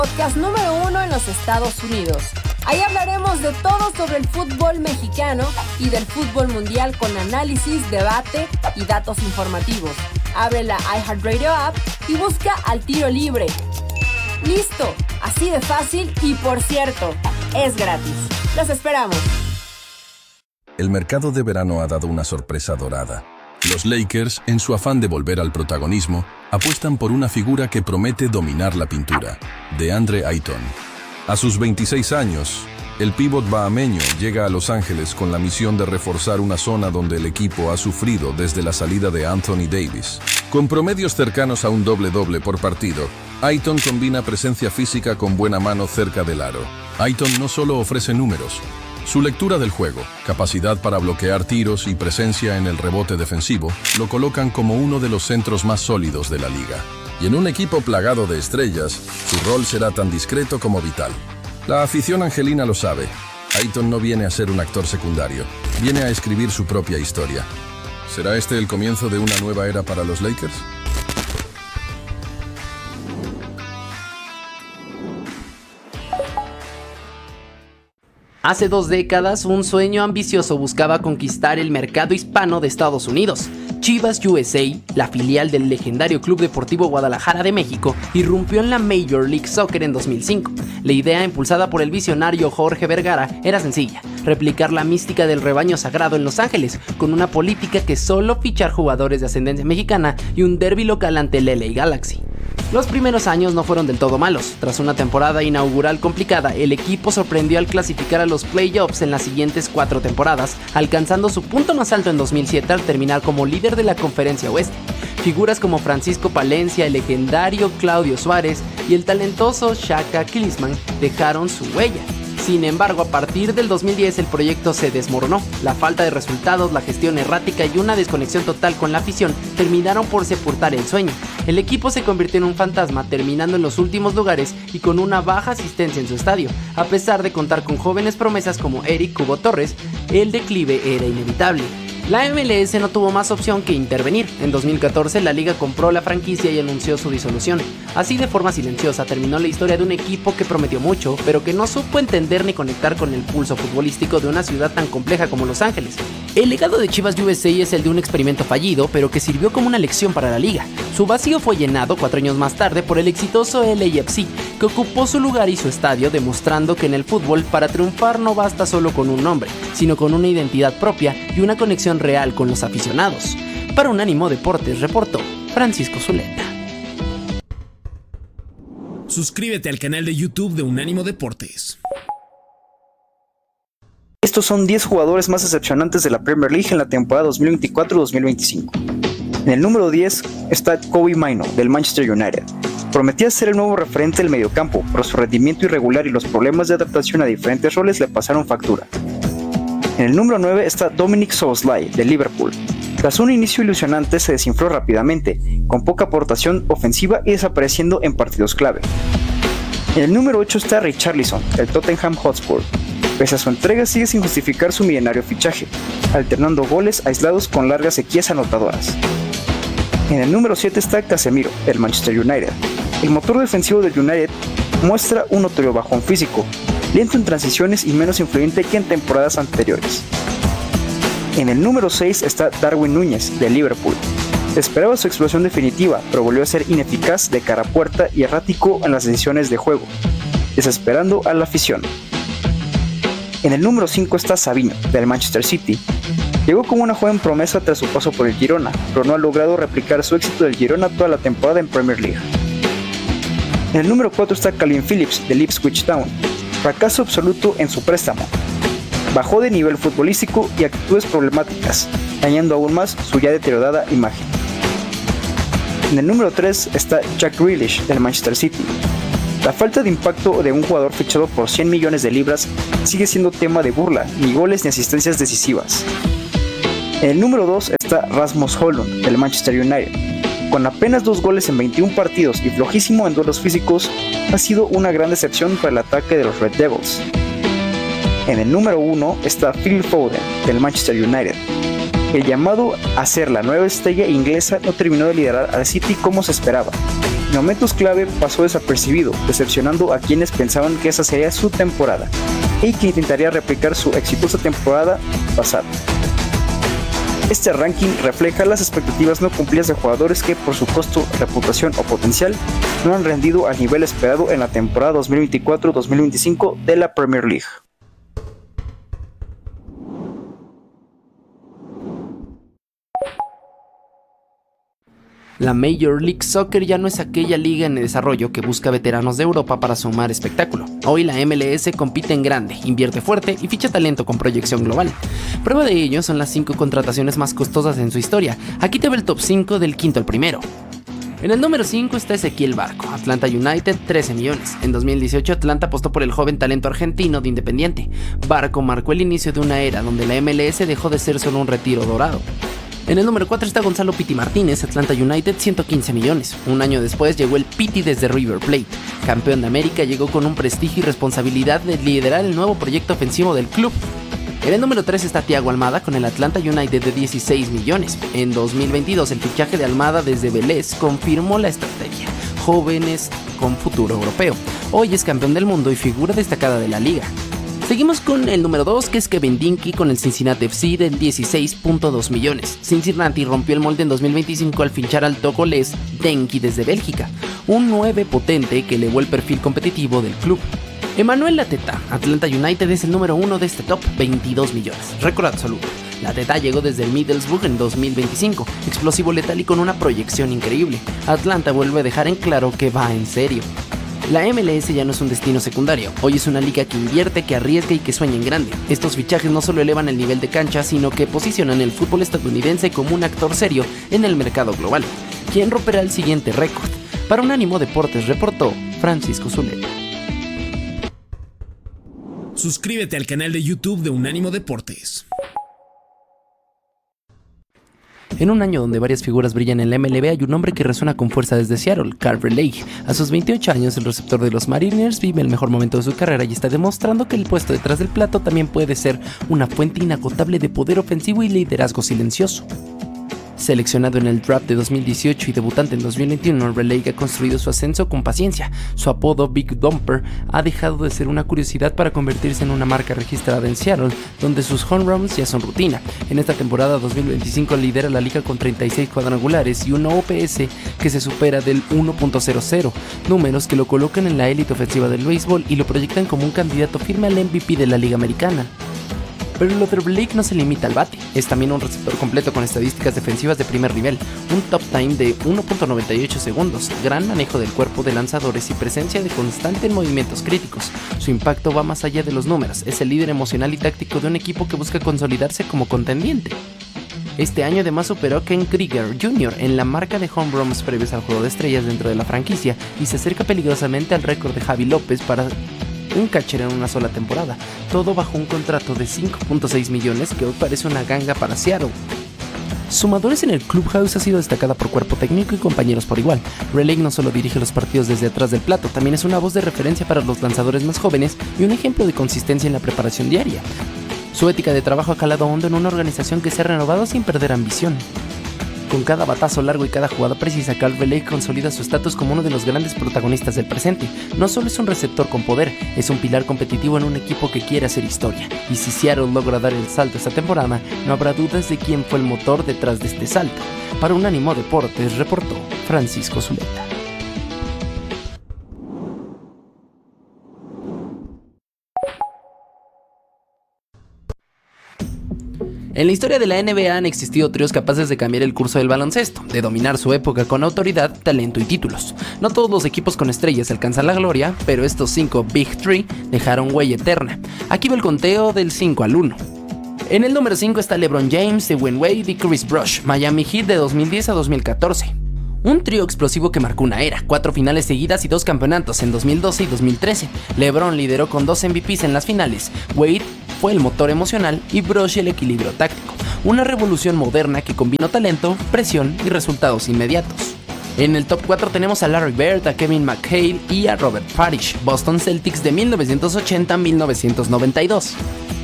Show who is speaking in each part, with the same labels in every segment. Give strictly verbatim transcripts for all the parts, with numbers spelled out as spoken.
Speaker 1: podcast número uno en los Estados Unidos. Ahí hablaremos de todo sobre el fútbol mexicano y del fútbol mundial con análisis, debate y datos informativos. Abre la iHeartRadio app y busca Al Tiro Libre. ¡Listo! Así de fácil y, por cierto, es gratis. ¡Los esperamos!
Speaker 2: El mercado de verano ha dado una sorpresa dorada. Los Lakers, en su afán de volver al protagonismo, apuestan por una figura que promete dominar la pintura, DeAndre Ayton. A sus veintiséis años, el pívot bahameño llega a Los Ángeles con la misión de reforzar una zona donde el equipo ha sufrido desde la salida de Anthony Davis. Con promedios cercanos a un doble-doble por partido, Ayton combina presencia física con buena mano cerca del aro. Ayton no solo ofrece números. Su lectura del juego, capacidad para bloquear tiros y presencia en el rebote defensivo lo colocan como uno de los centros más sólidos de la liga. Y en un equipo plagado de estrellas, su rol será tan discreto como vital. La afición angelina lo sabe. Ayton no viene a ser un actor secundario, viene a escribir su propia historia. ¿Será este el comienzo de una nueva era para los Lakers?
Speaker 3: Hace dos décadas, un sueño ambicioso buscaba conquistar el mercado hispano de Estados Unidos. Chivas U S A, la filial del legendario Club Deportivo Guadalajara de México, irrumpió en la Major League Soccer en dos mil cinco. La idea, impulsada por el visionario Jorge Vergara, era sencilla: replicar la mística del rebaño sagrado en Los Ángeles, con una política que solo fichar jugadores de ascendencia mexicana y un derbi local ante el L A Galaxy. Los primeros años no fueron del todo malos. Tras una temporada inaugural complicada, el equipo sorprendió al clasificar a los playoffs en las siguientes cuatro temporadas, alcanzando su punto más alto en dos mil siete al terminar como líder de la Conferencia Oeste. Figuras como Francisco Palencia, el legendario Claudio Suárez y el talentoso Shaka Klinsmann dejaron su huella. Sin embargo, a partir del dos mil diez el proyecto se desmoronó. La falta de resultados, la gestión errática y una desconexión total con la afición terminaron por sepultar el sueño. El equipo se convirtió en un fantasma, terminando en los últimos lugares y con una baja asistencia en su estadio. A pesar de contar con jóvenes promesas como Eric Cubo Torres, el declive era inevitable. La M L S no tuvo más opción que intervenir. En dos mil catorce la liga compró la franquicia y anunció su disolución. Así, de forma silenciosa, terminó la historia de un equipo que prometió mucho, pero que no supo entender ni conectar con el pulso futbolístico de una ciudad tan compleja como Los Ángeles. El legado de Chivas U S A es el de un experimento fallido, pero que sirvió como una lección para la liga. Su vacío fue llenado cuatro años más tarde por el exitoso L A F C, que ocupó su lugar y su estadio, demostrando que en el fútbol, para triunfar no basta solo con un nombre, sino con una identidad propia y una conexión real con los aficionados. Para Unánimo Deportes reportó Francisco Zuleta.
Speaker 4: Suscríbete al canal de YouTube de Unánimo Deportes.
Speaker 5: Estos son diez jugadores más decepcionantes de la Premier League en la temporada dos mil veinticuatro dos mil veinticinco. En el número diez está Kobbie Mainoo del Manchester United. Prometía ser el nuevo referente del mediocampo, pero su rendimiento irregular y los problemas de adaptación a diferentes roles le pasaron factura. En el número nueve está Dominic Szoboszlai del Liverpool. Tras un inicio ilusionante se desinfló rápidamente, con poca aportación ofensiva y desapareciendo en partidos clave. En el número ocho está Richarlison del Tottenham Hotspur. Pese a su entrega, sigue sin justificar su millonario fichaje, alternando goles aislados con largas sequías anotadoras. En el número siete está Casemiro del Manchester United. El motor defensivo del United muestra un notorio bajón físico, lento en transiciones y menos influyente que en temporadas anteriores. En el número seis está Darwin Núñez de Liverpool. Se esperaba su explosión definitiva, pero volvió a ser ineficaz de cara a puerta y errático en las decisiones de juego, desesperando a la afición. En el número cinco está Savinho del Manchester City. Llegó como una joven promesa tras su paso por el Girona, pero no ha logrado replicar su éxito del Girona toda la temporada en Premier League. En el número cuatro está Calvin Phillips del Ipswich Town. Fracaso absoluto en su préstamo. Bajó de nivel futbolístico y actitudes problemáticas, dañando aún más su ya deteriorada imagen. En el número tres está Jack Grealish del Manchester City. La falta de impacto de un jugador fichado por cien millones de libras sigue siendo tema de burla, ni goles ni asistencias decisivas. En el número dos está Rasmus Højlund del Manchester United. Con apenas dos goles en veintiún partidos y flojísimo en duelos físicos, ha sido una gran decepción para el ataque de los Red Devils. En el número uno está Phil Foden del Manchester United. El llamado a ser la nueva estrella inglesa no terminó de liderar al City como se esperaba. En momentos clave pasó desapercibido, decepcionando a quienes pensaban que esa sería su temporada y que intentaría replicar su exitosa temporada pasada. Este ranking refleja las expectativas no cumplidas de jugadores que por su costo, reputación o potencial no han rendido al nivel esperado en la temporada dos mil veinticuatro dos mil veinticinco de la Premier League.
Speaker 3: La Major League Soccer ya no es aquella liga en desarrollo que busca veteranos de Europa para sumar espectáculo. Hoy la M L S compite en grande, invierte fuerte y ficha talento con proyección global. Prueba de ello son las cinco contrataciones más costosas en su historia. Aquí te ve el top cinco del quinto al primero. En el número cinco está Ezequiel Barco, Atlanta United, trece millones. En dos mil dieciocho Atlanta apostó por el joven talento argentino de Independiente. Barco marcó el inicio de una era donde la M L S dejó de ser solo un retiro dorado. En el número cuatro está Gonzalo Piti Martínez, Atlanta United, ciento quince millones. Un año después llegó el Piti desde River Plate. Campeón de América, llegó con un prestigio y responsabilidad de liderar el nuevo proyecto ofensivo del club. En el número tres está Thiago Almada con el Atlanta United de dieciséis millones. En dos mil veintidós el fichaje de Almada desde Vélez confirmó la estrategia. Jóvenes con futuro europeo. Hoy es campeón del mundo y figura destacada de la liga. Seguimos con el número dos, que es Kevin Dinky con el Cincinnati F C de dieciséis punto dos millones. Cincinnati rompió el molde en dos mil veinticinco al fichar al togolés Denki desde Bélgica, un nueve potente que elevó el perfil competitivo del club. Emmanuel Lateta, Atlanta United, es el número uno de este top, veintidós millones, récord absoluto. Lateta llegó desde el Middlesbrough en dos mil veinticinco, explosivo, letal y con una proyección increíble. Atlanta vuelve a dejar en claro que va en serio. La M L S ya no es un destino secundario, hoy es una liga que invierte, que arriesga y que sueña en grande. Estos fichajes no solo elevan el nivel de cancha, sino que posicionan el fútbol estadounidense como un actor serio en el mercado global. ¿Quién romperá el siguiente récord? Para Unánimo Deportes reportó Francisco Zuleta.
Speaker 4: Suscríbete al canal de YouTube de Unánimo Deportes.
Speaker 3: En un año donde varias figuras brillan en la M L B, hay un hombre que resuena con fuerza desde Seattle, Carver Lake. A sus veintiocho años, el receptor de los Mariners vive el mejor momento de su carrera y está demostrando que el puesto detrás del plato también puede ser una fuente inagotable de poder ofensivo y liderazgo silencioso. Seleccionado en el draft de dos mil dieciocho y debutante en dos mil veintiuno, Relake ha construido su ascenso con paciencia. Su apodo Big Dumper ha dejado de ser una curiosidad para convertirse en una marca registrada en Seattle, donde sus home runs ya son rutina. En esta temporada dos mil veinticinco lidera la liga con treinta y seis cuadrangulares y una O P S que se supera del uno punto cero cero, números que lo colocan en la élite ofensiva del béisbol y lo proyectan como un candidato firme al M V P de la liga americana. Pero lo de Blake no se limita al bate, es también un receptor completo con estadísticas defensivas de primer nivel, un top time de uno punto noventa y ocho segundos, gran manejo del cuerpo de lanzadores y presencia de constante en movimientos críticos. Su impacto va más allá de los números, es el líder emocional y táctico de un equipo que busca consolidarse como contendiente. Este año además superó a Ken Krieger junior en la marca de home runs previos al juego de estrellas dentro de la franquicia y se acerca peligrosamente al récord de Javi López para un catcher en una sola temporada, todo bajo un contrato de cinco punto seis millones que hoy parece una ganga para Seattle. Sumadores en el Clubhouse ha sido destacada por cuerpo técnico y compañeros por igual. Relake no solo dirige los partidos desde atrás del plato, también es una voz de referencia para los lanzadores más jóvenes y un ejemplo de consistencia en la preparación diaria. Su ética de trabajo ha calado hondo en una organización que se ha renovado sin perder ambición. Con cada batazo largo y cada jugada precisa, Carver Lake consolida su estatus como uno de los grandes protagonistas del presente. No solo es un receptor con poder, es un pilar competitivo en un equipo que quiere hacer historia. Y si Seattle logra dar el salto esta temporada, no habrá dudas de quién fue el motor detrás de este salto. Para Unánimo Deportes reportó Francisco Zuleta. En la historia de la N B A han existido tríos capaces de cambiar el curso del baloncesto, de dominar su época con autoridad, talento y títulos. No todos los equipos con estrellas alcanzan la gloria, pero estos cinco Big Three dejaron huella eterna. Aquí va el conteo del cinco al uno. En el número cinco está LeBron James, Dwyane Wade y Chris Bosh, Miami Heat de dos mil diez a dos mil catorce. Un trío explosivo que marcó una era, cuatro finales seguidas y dos campeonatos en dos mil doce y dos mil trece. LeBron lideró con dos M V Ps en las finales, Wade fue el motor emocional y Bosh el equilibrio táctico. Una revolución moderna que combinó talento, presión y resultados inmediatos. En el top cuatro tenemos a Larry Bird, a Kevin McHale y a Robert Parrish, Boston Celtics de mil novecientos ochenta a mil novecientos noventa y dos.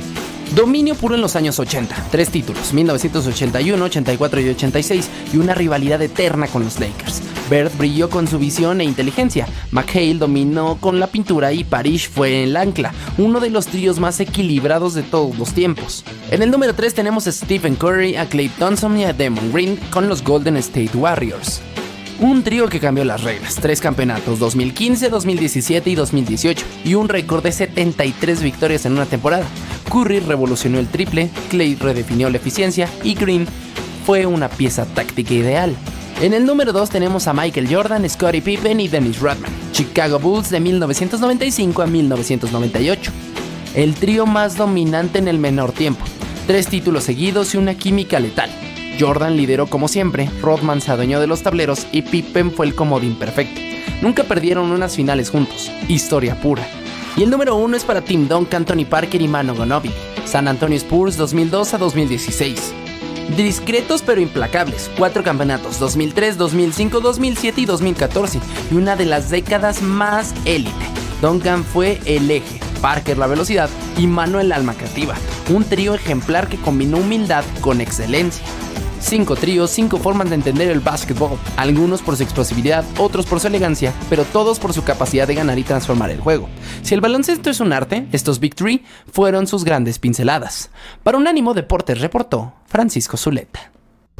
Speaker 3: Dominio puro en los años ochenta, tres títulos, mil novecientos ochenta y uno, ochenta y cuatro y ochenta y seis, y una rivalidad eterna con los Lakers. Bird brilló con su visión e inteligencia, McHale dominó con la pintura y Parrish fue el ancla, uno de los tríos más equilibrados de todos los tiempos. En el número tres tenemos a Stephen Curry, a Klay Thompson y a Damon Green con los Golden State Warriors. Un trío que cambió las reglas, tres campeonatos, dos mil quince, dos mil diecisiete y dos mil dieciocho, y un récord de setenta y tres victorias en una temporada. Curry revolucionó el triple, Klay redefinió la eficiencia y Green fue una pieza táctica ideal. En el número dos tenemos a Michael Jordan, Scottie Pippen y Dennis Rodman, Chicago Bulls de mil novecientos noventa y cinco a mil novecientos noventa y ocho. El trío más dominante en el menor tiempo, tres títulos seguidos y una química letal. Jordan lideró como siempre, Rodman se adueñó de los tableros y Pippen fue el comodín perfecto. Nunca perdieron unas finales juntos, historia pura. Y el número uno es para Tim Duncan, Tony Parker y Manu Ginobili, San Antonio Spurs dos mil dos a dos mil dieciséis. Discretos pero implacables, cuatro campeonatos, dos mil tres, dos mil cinco, dos mil siete y dos mil catorce, y una de las décadas más élite. Duncan fue el eje, Parker la velocidad y Manu el alma creativa, un trío ejemplar que combinó humildad con excelencia. Cinco tríos, cinco formas de entender el básquetbol, algunos por su explosividad, otros por su elegancia, pero todos por su capacidad de ganar y transformar el juego. Si el baloncesto es un arte, estos Big Three fueron sus grandes pinceladas. Para Unánimo Deportes reportó Francisco Zuleta.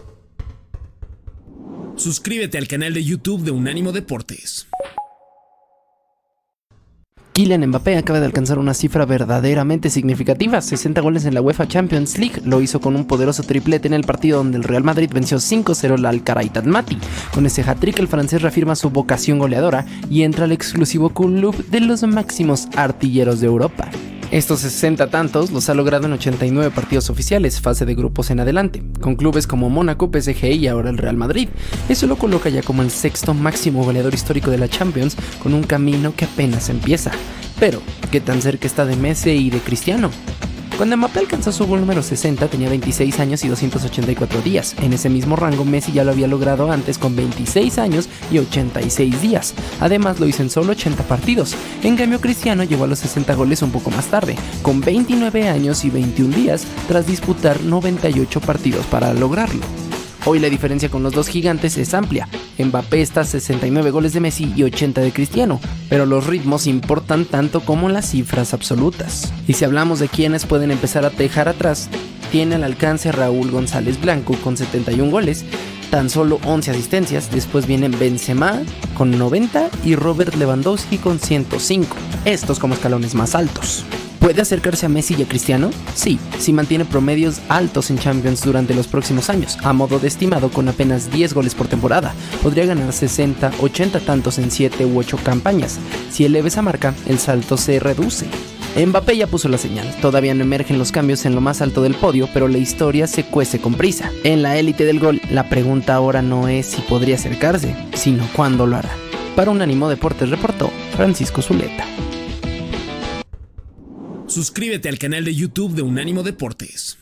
Speaker 4: Suscríbete al canal de YouTube de Unánimo Deportes.
Speaker 3: Kylian Mbappé acaba de alcanzar una cifra verdaderamente significativa, sesenta goles en la UEFA Champions League. Lo hizo con un poderoso triplete en el partido donde el Real Madrid venció cinco cero al Al-Kharaitat Almaty. Con ese hat-trick el francés reafirma su vocación goleadora y entra al exclusivo club de los máximos artilleros de Europa. Estos sesenta tantos los ha logrado en ochenta y nueve partidos oficiales, fase de grupos en adelante, con clubes como Mónaco, P S G y ahora el Real Madrid. Eso lo coloca ya como el sexto máximo goleador histórico de la Champions, con un camino que apenas empieza. Pero, ¿qué tan cerca está de Messi y de Cristiano? Cuando Mbappé alcanzó su gol número sesenta tenía veintiséis años y doscientos ochenta y cuatro días. En ese mismo rango Messi ya lo había logrado antes con veintiséis años y ochenta y seis días. Además lo hizo en solo ochenta partidos. En cambio Cristiano llegó a los sesenta goles un poco más tarde, con veintinueve años y veintiún días, tras disputar noventa y ocho partidos para lograrlo. Hoy la diferencia con los dos gigantes es amplia. Mbappé está a sesenta y nueve goles de Messi y ochenta de Cristiano, pero los ritmos importan tanto como las cifras absolutas. Y si hablamos de quienes pueden empezar a dejar atrás, tiene al alcance Raúl González Blanco con setenta y un goles, tan solo once asistencias. Después vienen Benzema con noventa y Robert Lewandowski con ciento cinco, estos como escalones más altos. ¿Puede acercarse a Messi y a Cristiano? Sí, si mantiene promedios altos en Champions durante los próximos años. A modo de estimado, con apenas diez goles por temporada, podría ganar sesenta, ochenta tantos en siete u ocho campañas. Si eleva esa marca, el salto se reduce. Mbappé ya puso la señal, todavía no emergen los cambios en lo más alto del podio, pero la historia se cuece con prisa. En la élite del gol, la pregunta ahora no es si podría acercarse, sino cuándo lo hará. Para Unánimo Deportes reportó Francisco Zuleta.
Speaker 4: Suscríbete al canal de YouTube de Unánimo Deportes.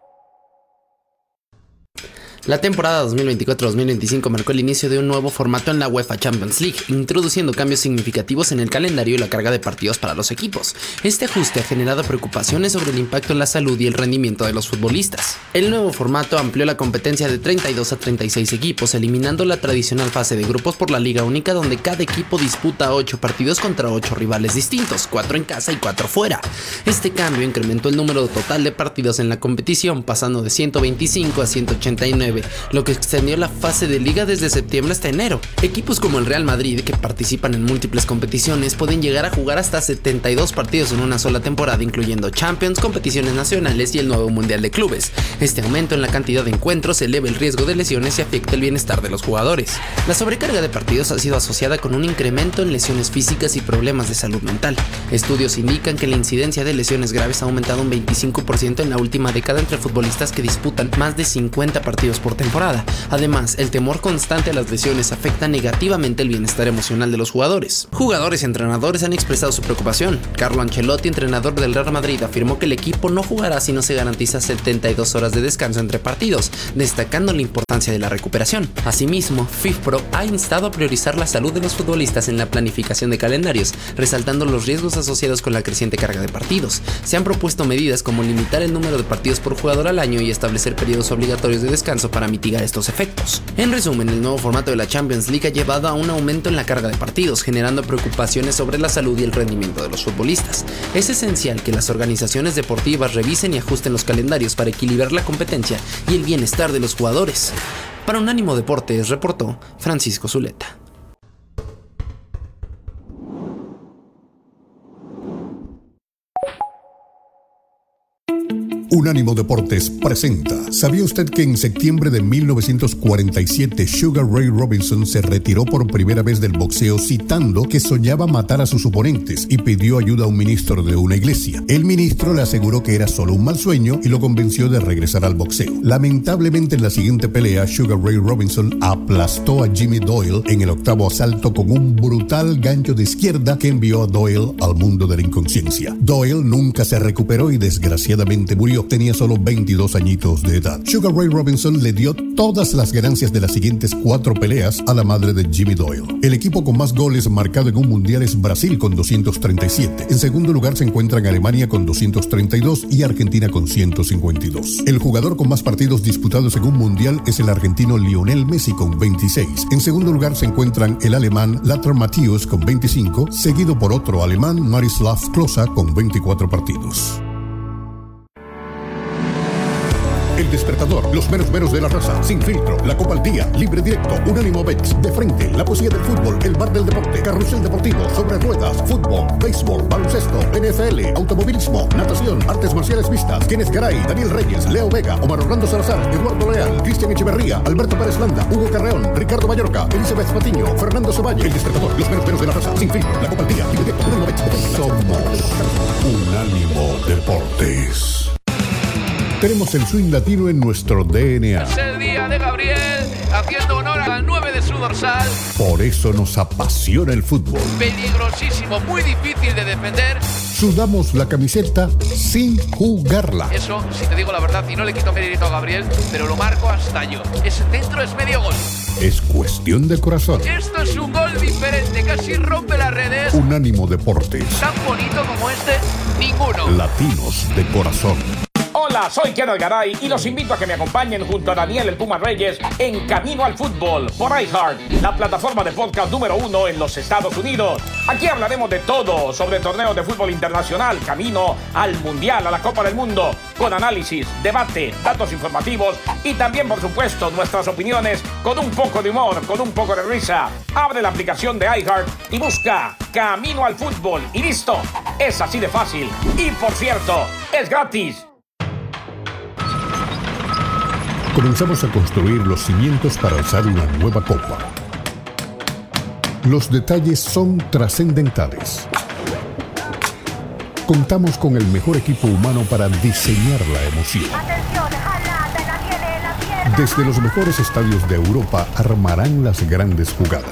Speaker 3: La temporada dos mil veinticuatro dos mil veinticinco marcó el inicio de un nuevo formato en la UEFA Champions League, introduciendo cambios significativos en el calendario y la carga de partidos para los equipos. Este ajuste ha generado preocupaciones sobre el impacto en la salud y el rendimiento de los futbolistas. El nuevo formato amplió la competencia de treinta y dos a treinta y seis equipos, eliminando la tradicional fase de grupos por la Liga Única, donde cada equipo disputa ocho partidos contra ocho rivales distintos, cuatro en casa y cuatro fuera. Este cambio incrementó el número total de partidos en la competición, pasando de ciento veinticinco a ciento ochenta y nueve, lo que extendió la fase de liga desde septiembre hasta enero. Equipos como el Real Madrid, que participan en múltiples competiciones, pueden llegar a jugar hasta setenta y dos partidos en una sola temporada, incluyendo Champions, competiciones nacionales y el nuevo Mundial de Clubes. Este aumento en la cantidad de encuentros eleva el riesgo de lesiones y afecta el bienestar de los jugadores. La sobrecarga de partidos ha sido asociada con un incremento en lesiones físicas y problemas de salud mental. Estudios indican que la incidencia de lesiones graves ha aumentado un veinticinco por ciento en la última década entre futbolistas que disputan más de cincuenta partidos por por temporada. Además, el temor constante a las lesiones afecta negativamente el bienestar emocional de los jugadores. Jugadores y entrenadores han expresado su preocupación. Carlo Ancelotti, entrenador del Real Madrid, afirmó que el equipo no jugará si no se garantiza setenta y dos horas de descanso entre partidos, destacando la importancia de la recuperación. Asimismo, FIFPro ha instado a priorizar la salud de los futbolistas en la planificación de calendarios, resaltando los riesgos asociados con la creciente carga de partidos. Se han propuesto medidas como limitar el número de partidos por jugador al año y establecer periodos obligatorios de descanso para mitigar estos efectos. En resumen, el nuevo formato de la Champions League ha llevado a un aumento en la carga de partidos, generando preocupaciones sobre la salud y el rendimiento de los futbolistas. Es esencial que las organizaciones deportivas revisen y ajusten los calendarios para equilibrar la competencia y el bienestar de los jugadores. Para Unánimo Deportes, reportó Francisco Zuleta.
Speaker 6: Unánimo Deportes presenta. ¿Sabía usted que en septiembre de mil novecientos cuarenta y siete Sugar Ray Robinson se retiró por primera vez del boxeo citando que soñaba matar a sus oponentes y pidió ayuda a un ministro de una iglesia? El ministro le aseguró que era solo un mal sueño y lo convenció de regresar al boxeo. Lamentablemente, en la siguiente pelea, Sugar Ray Robinson aplastó a Jimmy Doyle en el octavo asalto con un brutal gancho de izquierda que envió a Doyle al mundo de la inconsciencia. Doyle nunca se recuperó y desgraciadamente murió. Tenía solo veintidós añitos de edad. Sugar Ray Robinson le dio todas las ganancias de las siguientes cuatro peleas a la madre de Jimmy Doyle. El equipo con más goles marcado en un mundial es Brasil con doscientos treinta y siete. En segundo lugar se encuentran Alemania con doscientos treinta y dos y Argentina con ciento cincuenta y dos. El jugador con más partidos disputados en un mundial es el argentino Lionel Messi con veintiséis. En segundo lugar se encuentran el alemán Lothar Matthäus con veinticinco, seguido por otro alemán, Miroslav Klose, con veinticuatro partidos. El Despertador, los meros meros de la raza, Sin Filtro, La Copa al Día, Libre Directo, Unánimo Bets, De Frente, La Poesía del Fútbol, El Bar del Deporte, Carrusel Deportivo, Sobre Ruedas, Fútbol, Béisbol, Baloncesto, N F L, Automovilismo, Natación, Artes Marciales Mixtas, Kenneth Garay, Daniel Reyes, Leo Vega, Omar Orlando Salazar, Eduardo Leal, Cristian Echeverría, Alberto Pérez Landa, Hugo Carreón, Ricardo Mallorca, Elizabeth Patiño, Fernando Ceballos. El Despertador, los meros meros de la raza, Sin Filtro, La Copa al Día, Libre Directo, Unánimo Bets, De Frente. Somos Unánimo Deportes. Tenemos el swing latino en nuestro D N A.
Speaker 7: Es el día de Gabriel, haciendo honor al nueve de su dorsal.
Speaker 6: Por eso nos apasiona el fútbol.
Speaker 7: Peligrosísimo, muy difícil de defender.
Speaker 6: Sudamos la camiseta sin jugarla.
Speaker 7: Eso, si te digo la verdad, y no le quito mérito a Gabriel, pero lo marco hasta yo. Ese centro es medio gol.
Speaker 6: Es cuestión de corazón.
Speaker 7: Esto es un gol diferente, casi rompe las redes.
Speaker 6: Unánimo Deportes.
Speaker 7: Tan bonito como este, ninguno.
Speaker 6: Latinos de corazón.
Speaker 8: Hola, soy Kenneth Garay y los invito a que me acompañen junto a Daniel el Puma Reyes en Camino al Fútbol por iHeart, la plataforma de podcast número uno en los Estados Unidos. Aquí hablaremos de todo sobre torneos de fútbol internacional, camino al Mundial, a la Copa del Mundo, con análisis, debate, datos informativos y también, por supuesto, nuestras opiniones con un poco de humor, con un poco de risa. Abre la aplicación de iHeart y busca Camino al Fútbol y listo. Es así de fácil. Y por cierto, es gratis.
Speaker 6: Comenzamos a construir los cimientos para alzar una nueva copa. Los detalles son trascendentales. Contamos con el mejor equipo humano para diseñar la emoción. Desde los mejores estadios de Europa armarán las grandes jugadas.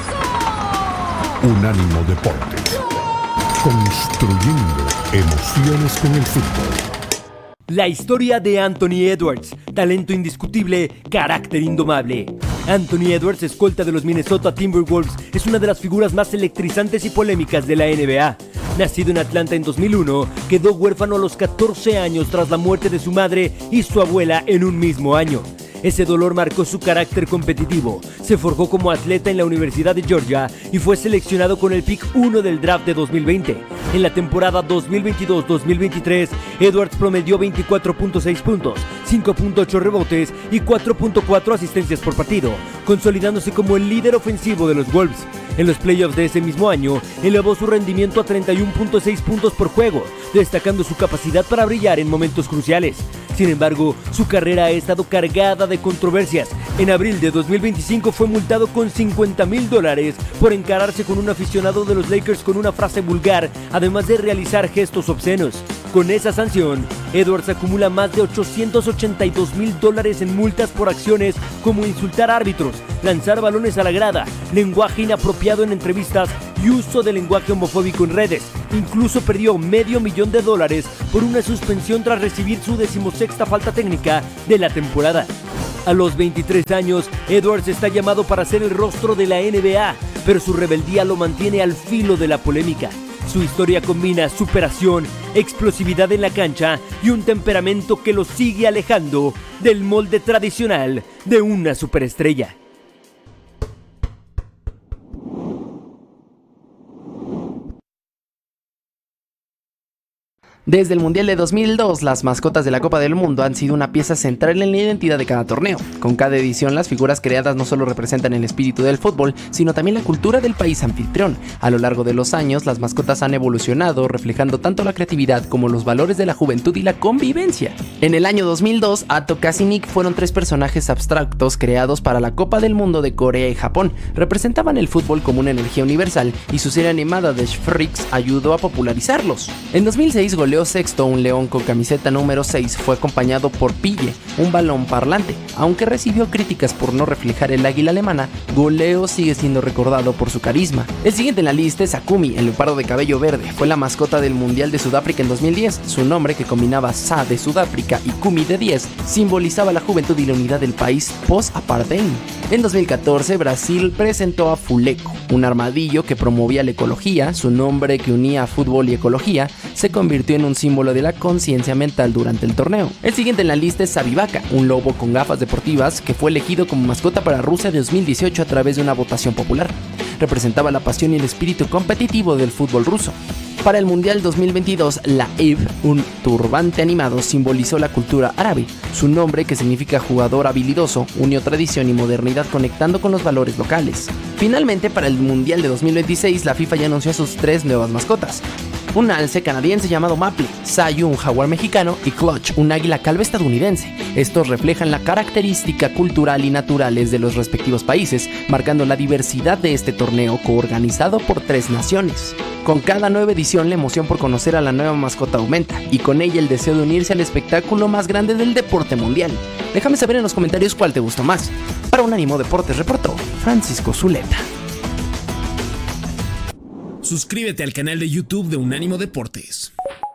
Speaker 6: Unánimo Deportes. Construyendo emociones con el fútbol.
Speaker 9: La historia de Anthony Edwards, talento indiscutible, carácter indomable. Anthony Edwards, escolta de los Minnesota Timberwolves, es una de las figuras más electrizantes y polémicas de la N B A. Nacido en Atlanta en dos mil uno, quedó huérfano a los catorce años tras la muerte de su madre y su abuela en un mismo año. Ese dolor marcó su carácter competitivo. Se forjó como atleta en la Universidad de Georgia y fue seleccionado con el pick uno del draft de dos mil veinte. En la temporada dos mil veintidós dos mil veintitrés, Edwards promedió veinticuatro punto seis puntos, cinco punto ocho rebotes y cuatro punto cuatro asistencias por partido, consolidándose como el líder ofensivo de los Wolves. En los playoffs de ese mismo año, elevó su rendimiento a treinta y uno punto seis puntos por juego, destacando su capacidad para brillar en momentos cruciales. Sin embargo, su carrera ha estado cargada de controversias. En abril de dos mil veinticinco fue multado con cincuenta mil dólares por encararse con un aficionado de los Lakers con una frase vulgar, además de realizar gestos obscenos. Con esa sanción, Edwards acumula más de ochocientos ochenta y dos mil dólares en multas por acciones como insultar árbitros, lanzar balones a la grada, lenguaje inapropiado en entrevistas y uso de lenguaje homofóbico en redes. Incluso perdió medio millón de dólares por una suspensión tras recibir su decimosexta falta técnica de la temporada. A los veintitrés años, Edwards está llamado para ser el rostro de la N B A, pero su rebeldía lo mantiene al filo de la polémica. Su historia combina superación, explosividad en la cancha y un temperamento que lo sigue alejando del molde tradicional de una superestrella.
Speaker 3: Desde el Mundial de dos mil dos, las mascotas de la Copa del Mundo han sido una pieza central en la identidad de cada torneo. Con cada edición, las figuras creadas no solo representan el espíritu del fútbol, sino también la cultura del país anfitrión. A lo largo de los años, las mascotas han evolucionado, reflejando tanto la creatividad como los valores de la juventud y la convivencia. En el año dos mil dos, Ato, Cass y Nick fueron tres personajes abstractos creados para la Copa del Mundo de Corea y Japón. Representaban el fútbol como una energía universal y su serie animada The Freaks ayudó a popularizarlos. En dos mil seis goleó sexto un león con camiseta número seis, fue acompañado por Pille, un balón parlante. Aunque recibió críticas por no reflejar el águila alemana, Goleo sigue siendo recordado por su carisma. El siguiente en la lista es Akumi, el leopardo de cabello verde. Fue la mascota del Mundial de Sudáfrica en dos mil diez. Su nombre, que combinaba Sa de Sudáfrica y Kumi de diez, simbolizaba la juventud y la unidad del país post-apartheid. En dos mil catorce, Brasil presentó a Fuleco, un armadillo que promovía la ecología. Su nombre, que unía fútbol y ecología, se convirtió en un símbolo de la conciencia mental durante el torneo. El siguiente en la lista es Sabibaka, un lobo con gafas deportivas que fue elegido como mascota para Rusia de dos mil dieciocho a través de una votación popular. Representaba la pasión y el espíritu competitivo del fútbol ruso. Para el Mundial dos mil veintidós, la Ev, un turbante animado, simbolizó la cultura árabe. Su nombre, que significa jugador habilidoso, unió tradición y modernidad conectando con los valores locales. Finalmente, para el Mundial de dos mil veintiséis, la FIFA ya anunció a sus tres nuevas mascotas: un alce canadiense llamado Maple, Sayu, un jaguar mexicano, y Clutch, un águila calva estadounidense. Estos reflejan la característica cultural y naturales de los respectivos países, marcando la diversidad de este torneo coorganizado por tres naciones. Con cada nueva edición, la emoción por conocer a la nueva mascota aumenta, y con ella el deseo de unirse al espectáculo más grande del deporte mundial. Déjame saber en los comentarios cuál te gustó más. Para Unánimo Deportes reportó Francisco Zuleta.
Speaker 4: Suscríbete al canal de YouTube de Unánimo Deportes.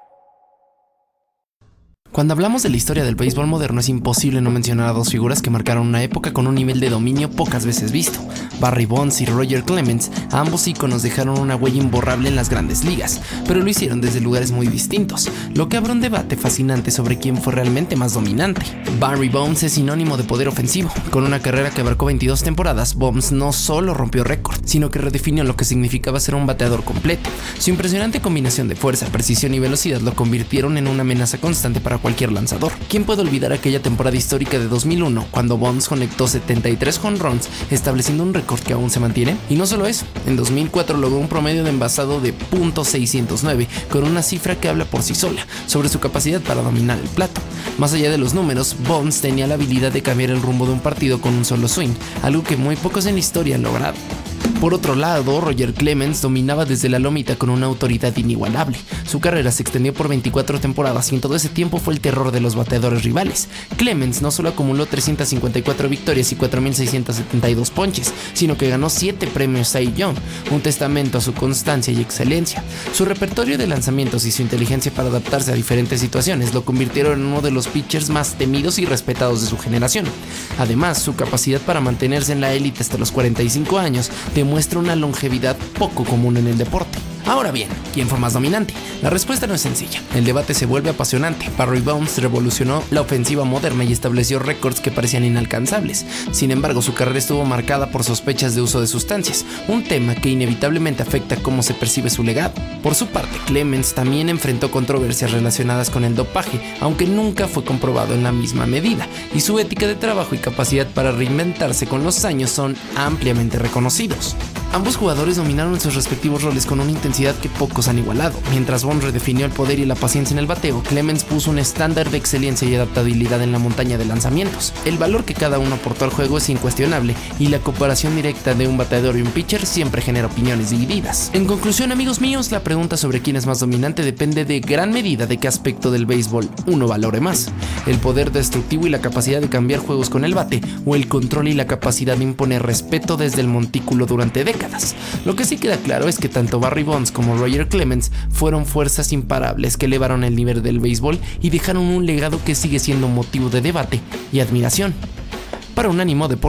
Speaker 3: Cuando hablamos de la historia del béisbol moderno, es imposible no mencionar a dos figuras que marcaron una época con un nivel de dominio pocas veces visto. Barry Bonds y Roger Clemens, ambos íconos, dejaron una huella imborrable en las grandes ligas, pero lo hicieron desde lugares muy distintos, lo que abre un debate fascinante sobre quién fue realmente más dominante. Barry Bonds es sinónimo de poder ofensivo. Con una carrera que abarcó veintidós temporadas, Bonds no solo rompió récord, sino que redefinió lo que significaba ser un bateador completo. Su impresionante combinación de fuerza, precisión y velocidad lo convirtieron en una amenaza constante para cualquier lanzador. ¿Quién puede olvidar aquella temporada histórica de dos mil uno cuando Bonds conectó setenta y tres home runs, estableciendo un récord que aún se mantiene? Y no solo eso, en dos mil cuatro logró un promedio de envasado de punto seiscientos nueve, con una cifra que habla por sí sola sobre su capacidad para dominar el plato. Más allá de los números, Bonds tenía la habilidad de cambiar el rumbo de un partido con un solo swing, algo que muy pocos en la historia han logrado. Por otro lado, Roger Clemens dominaba desde la lomita con una autoridad inigualable. Su carrera se extendió por veinticuatro temporadas y en todo ese tiempo fue el terror de los bateadores rivales. Clemens no solo acumuló trescientas cincuenta y cuatro victorias y cuatro mil seiscientos setenta y dos ponches, sino que ganó siete premios Cy Young, un testamento a su constancia y excelencia. Su repertorio de lanzamientos y su inteligencia para adaptarse a diferentes situaciones lo convirtieron en uno de los pitchers más temidos y respetados de su generación. Además, su capacidad para mantenerse en la élite hasta los cuarenta y cinco años demuestra una longevidad poco común en el deporte. Ahora bien, ¿quién fue más dominante? La respuesta no es sencilla. El debate se vuelve apasionante. Barry Bonds revolucionó la ofensiva moderna y estableció récords que parecían inalcanzables. Sin embargo, su carrera estuvo marcada por sospechas de uso de sustancias, un tema que inevitablemente afecta cómo se percibe su legado. Por su parte, Clemens también enfrentó controversias relacionadas con el dopaje, aunque nunca fue comprobado en la misma medida, y su ética de trabajo y capacidad para reinventarse con los años son ampliamente reconocidos. Ambos jugadores dominaron sus respectivos roles con una intensidad que pocos han igualado. Mientras Bond redefinió el poder y la paciencia en el bateo, Clemens puso un estándar de excelencia y adaptabilidad en la montaña de lanzamientos. El valor que cada uno aportó al juego es incuestionable y la comparación directa de un bateador y un pitcher siempre genera opiniones divididas. En conclusión, amigos míos, la pregunta sobre quién es más dominante depende de gran medida de qué aspecto del béisbol uno valore más: el poder destructivo y la capacidad de cambiar juegos con el bate, o el control y la capacidad de imponer respeto desde el montículo durante décadas. Lo que sí queda claro es que tanto Barry Bonds como Roger Clemens fueron fuerzas imparables que elevaron el nivel del béisbol y dejaron un legado que sigue siendo motivo de debate y admiración. Para Unánimo Deportes,